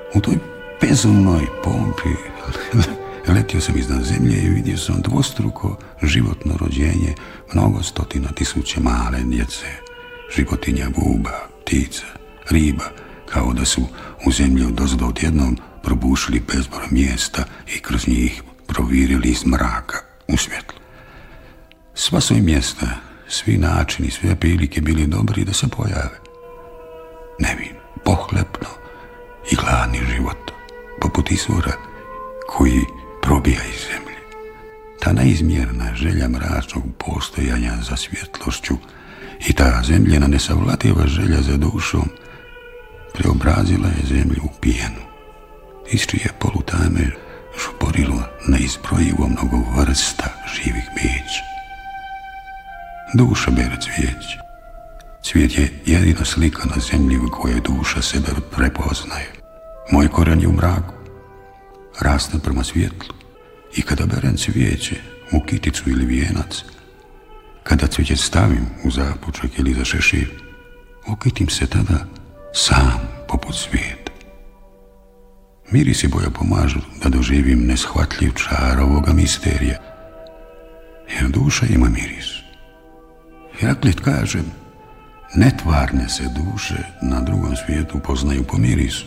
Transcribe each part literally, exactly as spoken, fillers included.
U toj bezumnoj pompi letio sam iznad zemlje i vidio sam dvostruko životno rođenje mnogo stotina tisuća male djece, životinja, buba, ptica, riba, kao da su u zemlji odozdo odjednom probušili bezbroj mjesta i kroz njih provirili iz mraka u svjetlo. Sva su im mjesta, svi načini, sve prilike bili dobri da se pojave. Nevin, pohlepno i gladni život, poput izvora koji probija iz zemlje. Ta neizmjerna želja mračnog postojanja za svjetlošću i ta zemljena nesavlativa želja za dušom preobrazila je zemlju u pijenu, iz čije polutame župorilo neizbrojivo mnogo vrsta živih bića. Duša bere cvijeće. Cvijet je jedina slika na zemlji u kojoj duša sebe prepoznaje. Moj koren je u mraku, rastem prema svjetlu i kada berem cvijeće u kiticu ili vijenac, kada cvijeće stavim u zapučak ili za šešir, okitim se tada sam poput svijeta. Miris i boja pomažu da doživim neshvatljiv čar ovoga misterija, jer duša ima miris. Heraklit kaže, netvarne se duše na drugom svijetu poznaju po mirisu.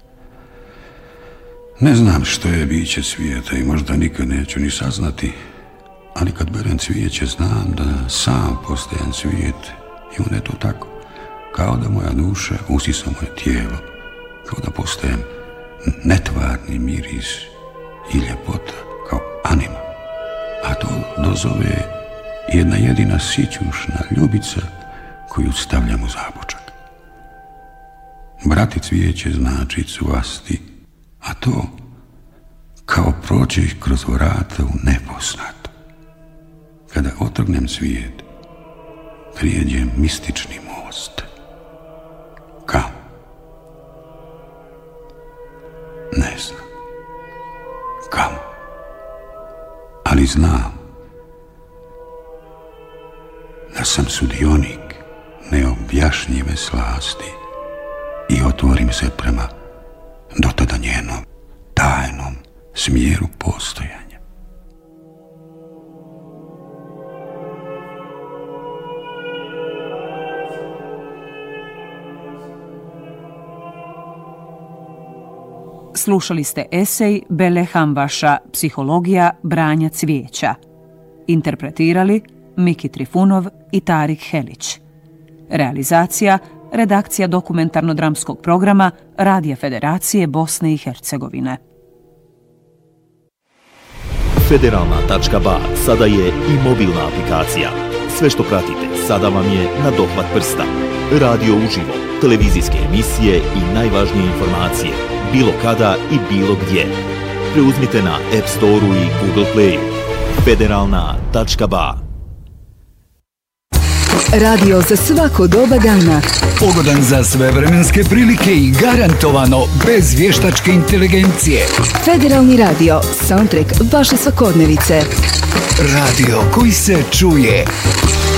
Ne znam što je biće svijeta i možda nikad neću ni saznati, ali kad berem cvijeće znam da sam postajem svijet i onda je to tako, kao da moja duša usisa moje tijelo, kao da postajem netvarni miris i ljepota kao anima, a to dozove jedna jedina sićušna ljubica koju stavljam u zapučak. Brati cvijeće znači cvasti, a to kao proći kroz vrata u nepoznato. Kada otrgnem cvijet, prijeđem mistični most. Kam? Ne znam. Kam? Ali znam da sam sudionik neobjašnjive slasti i otvorim se prema dotada njenom tajnom smjeru postojanja. Slušali ste esej Bele Hambaša Psihologija branja cvijeća. Interpretirali Miki Trifunov i Tarik Helić. Realizacija redakcija dokumentarno-dramskog programa Radija Federacije Bosne i Hercegovine. Federalna tačka ba sada je i mobilna aplikacija. Sve što pratite sada vam je na dohvat prsta. Radio uživo, televizijske emisije i najvažnije informacije, bilo kada i bilo gdje. Preuzmite na App Store-u i Google Play-u. Federalna tačka ba. Radio za svako doba dana. Pogodan za sve vremenske prilike i garantovano bez vještačke inteligencije. Federalni radio, soundtrack vaše svakodnevice. Radio koji se čuje.